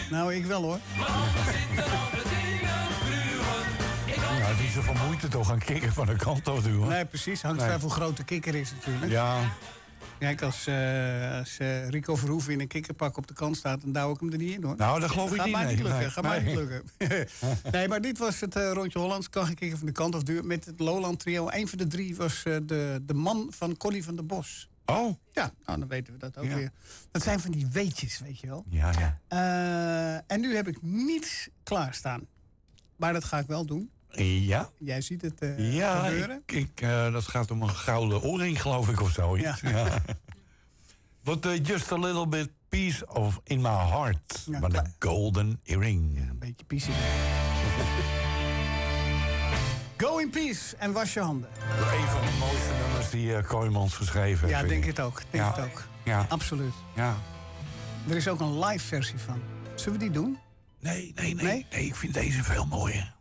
Nou, ik wel hoor. Ja, het is zoveel moeite toch aan kikker van de kant afduwen. Nee, precies. Hangt vanaf hoe groot de kikker is natuurlijk. Ja. Kijk, als Rico Verhoeven in een kikkerpak op de kant staat... dan douw ik hem er niet in, hoor. Nou, dat geloof ik niet. Gaat mij niet lukken. Nee. Gaat mij niet lukken. Nee, maar dit was het Rondje Hollands. Kan geen kikker van de kant afduwen. Met het Lowland Trio. Eén van de drie was de man van Collie van der Bos. Oh. Ja, nou, dan weten we dat ook weer. Dat zijn van die weetjes, weet je wel. Ja, ja. En nu heb ik niets klaarstaan. Maar dat ga ik wel doen. Ja? Jij ziet het Ja, gebeuren. dat gaat om een gouden oorring, geloof ik, of zo. Ja. But just a little bit piece of in my heart. Ja, But a golden earring. Ja, een beetje peace in. Go in peace en was je handen. Een van de mooiste nummers die Kooijmans geschreven heeft. Ja, denk het ook. Denk Ja. het ook. Ja. Absoluut. Ja. Er is ook een live versie van. Zullen we die doen? Nee, ik vind deze veel mooier.